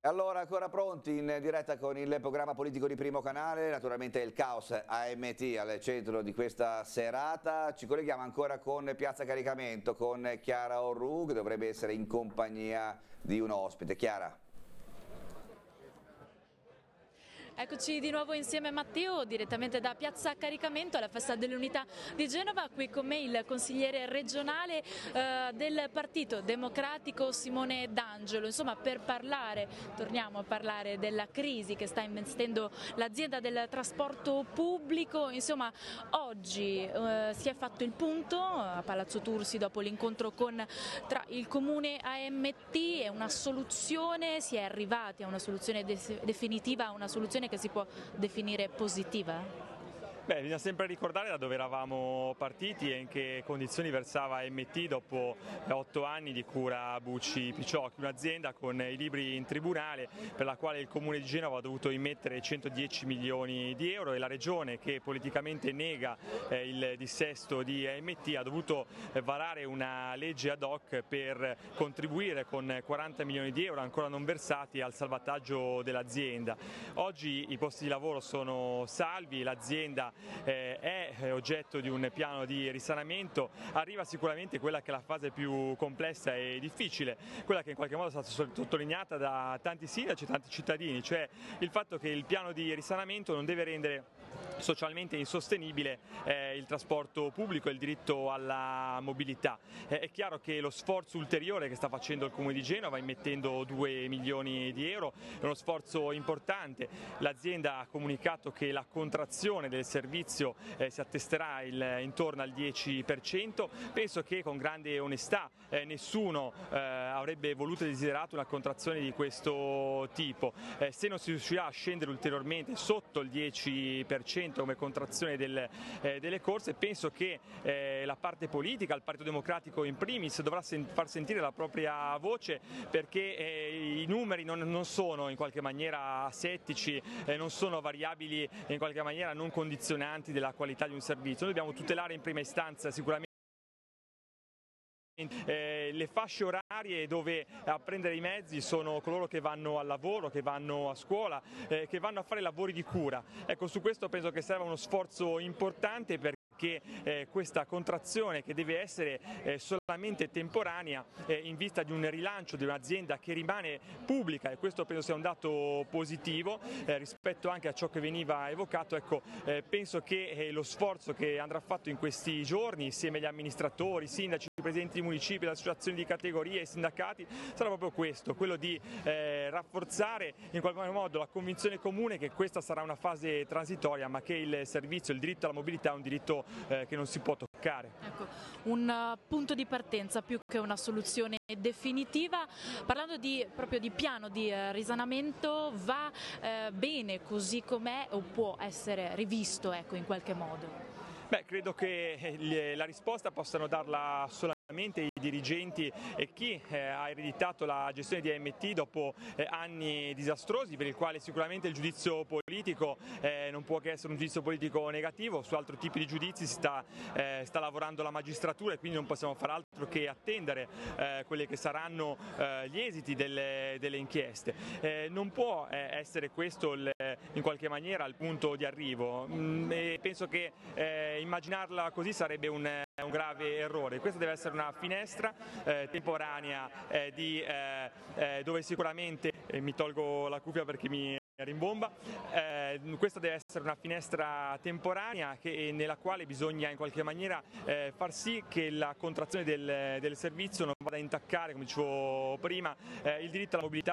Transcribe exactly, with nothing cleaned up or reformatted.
Allora, ancora pronti in diretta con il programma politico di Primo Canale, naturalmente il caos A M T al centro di questa serata. Ci colleghiamo ancora con Piazza Caricamento, con Chiara Orru, che dovrebbe essere in compagnia di un ospite. Chiara. Eccoci di nuovo insieme a Matteo, direttamente da Piazza Caricamento alla Festa dell'Unità di Genova. Qui con me il consigliere regionale eh, del Partito Democratico Simone D'Angelo, insomma per parlare, torniamo a parlare della crisi che sta investendo l'azienda del trasporto pubblico. Insomma oggi eh, si è fatto il punto a Palazzo Tursi dopo l'incontro con tra il comune A M T e una soluzione, si è arrivati a una soluzione de definitiva, una soluzione che si può definire positiva? Beh, bisogna sempre ricordare da dove eravamo partiti e in che condizioni versava A M T dopo otto anni di cura Bucci Picciocchi, un'azienda con i libri in tribunale per la quale il Comune di Genova ha dovuto immettere centodieci milioni di euro e la Regione, che politicamente nega eh, il dissesto di A M T, ha dovuto eh, varare una legge ad hoc per contribuire con quaranta milioni di euro ancora non versati al salvataggio dell'azienda. Oggi i posti di lavoro sono salvi, l'azienda Eh, è oggetto di un piano di risanamento. Arriva sicuramente quella che è la fase più complessa e difficile, quella che in qualche modo è stata sottolineata da tanti sindaci e tanti cittadini, cioè il fatto che il piano di risanamento non deve rendere socialmente insostenibile eh, il trasporto pubblico e il diritto alla mobilità. Eh, è chiaro che lo sforzo ulteriore che sta facendo il Comune di Genova, immettendo due milioni di euro, è uno sforzo importante. L'azienda ha comunicato che la contrazione del servizio eh, si attesterà il, intorno al dieci per cento. Penso che con grande onestà eh, nessuno eh, avrebbe voluto e desiderato una contrazione di questo tipo. Eh, se non si riuscirà a scendere ulteriormente sotto il dieci per cento come contrazione del, eh, delle corse, penso che eh, la parte politica, il Partito Democratico in primis, dovrà sen far sentire la propria voce, perché eh, i numeri non, non sono in qualche maniera asettici, eh, non sono variabili in qualche maniera non condizionati della qualità di un servizio. Noi dobbiamo tutelare in prima istanza sicuramente Eh, le fasce orarie dove a prendere i mezzi sono coloro che vanno al lavoro, che vanno a scuola, eh, che vanno a fare lavori di cura. Ecco, su questo penso che serva uno sforzo importante per che eh, questa contrazione, che deve essere eh, solamente temporanea eh, in vista di un rilancio di un'azienda che rimane pubblica, e questo penso sia un dato positivo eh, rispetto anche a ciò che veniva evocato. Ecco, eh, penso che eh, lo sforzo che andrà fatto in questi giorni insieme agli amministratori, sindaci, presidenti di municipi, le associazioni di categoria e i sindacati sarà proprio questo, quello di eh, rafforzare in qualche modo la convinzione comune che questa sarà una fase transitoria, ma che il servizio, il diritto alla mobilità è un diritto Eh, che non si può toccare. Ecco, un uh, punto di partenza più che una soluzione definitiva. Parlando di, proprio di piano di uh, risanamento, va uh, bene così com'è o può essere rivisto, ecco, in qualche modo? Beh, credo che la risposta possano darla solamente i dirigenti e chi eh, ha ereditato la gestione di A M T dopo eh, anni disastrosi, per il quale sicuramente il giudizio politico eh, non può che essere un giudizio politico negativo. Su altri tipi di giudizi si sta, eh, sta lavorando la magistratura e quindi non possiamo fare altro che attendere eh, quelli che saranno eh, gli esiti delle, delle inchieste. Eh, non può eh, essere questo il, in qualche maniera il punto di arrivo mm, e penso che eh, immaginarla così sarebbe un È un grave errore. Questa deve essere una finestra eh, temporanea eh, di, eh, eh, dove sicuramente, eh, mi tolgo la cuffia perché mi rimbomba, eh, questa deve essere una finestra temporanea che, nella quale bisogna in qualche maniera eh, far sì che la contrazione del, del servizio non vada a intaccare, come dicevo prima, eh, il diritto alla mobilità